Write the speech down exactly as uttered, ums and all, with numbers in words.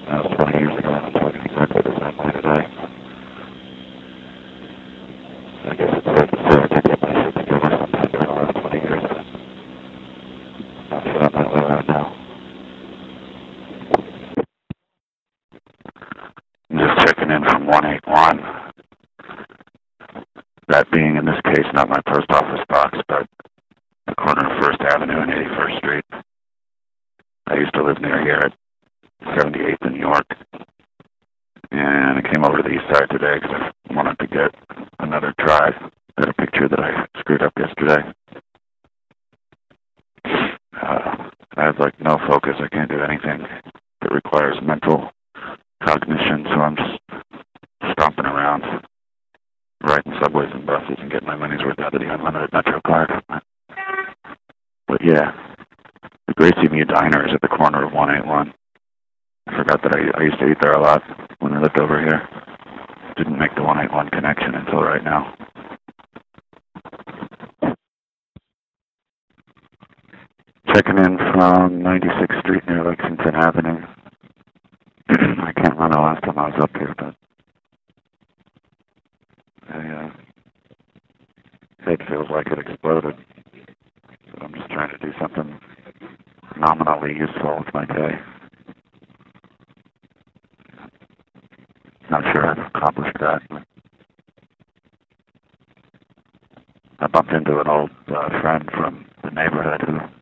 That was twenty years ago, and I'm talking exactly the same way today. I guess it's safe to say I did get my shit together sometime during the last twenty years. Not feeling that way right now. I'm just checking in from one eight one. That being, in this case, not my post office box, but the corner of First Avenue and eighty-first Street. I used to live near here at seventy-eighth in New York. And I came over to the east side today because I wanted to get another try at a picture that I screwed up yesterday. Uh, I have, like, no focus. I can't do anything that requires mental cognition, so I'm just stomping around, riding subways and buses and getting my money's worth out of the unlimited Metro card. But yeah, the Gracie Mew Diner is at the corner of one eight one. I forgot that I, I used to eat there a lot when I lived over here. Didn't make the one eight one connection until right now. Checking in from ninety-sixth Street near Lexington Avenue. I can't remember the last time I was up here, but I, uh, head feels like it exploded. But I'm just trying to do something nominally useful with my day. Not sure I've accomplished that. I bumped into an old uh, friend from the neighborhood who